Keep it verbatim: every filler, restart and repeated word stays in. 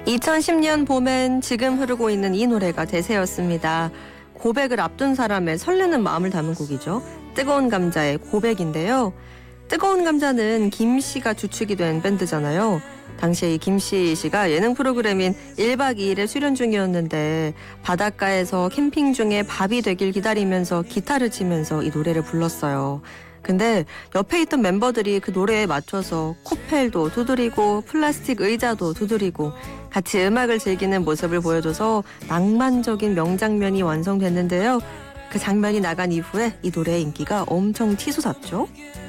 이천십 년 봄엔 지금 흐르고 있는 이 노래가 대세였습니다. 고백을 앞둔 사람의 설레는 마음을 담은 곡이죠. 뜨거운 감자의 고백인데요. 뜨거운 감자는 김 씨가 주축이 된 밴드잖아요. 당시에 이 김 씨가 예능 프로그램인 일박 이일에 출연 중이었는데 바닷가에서 캠핑 중에 밥이 되길 기다리면서 기타를 치면서 이 노래를 불렀어요. 근데 옆에 있던 멤버들이 그 노래에 맞춰서 코펠도 두드리고 플라스틱 의자도 두드리고 같이 음악을 즐기는 모습을 보여줘서 낭만적인 명장면이 완성됐는데요. 그 장면이 나간 이후에 이 노래의 인기가 엄청 치솟았죠.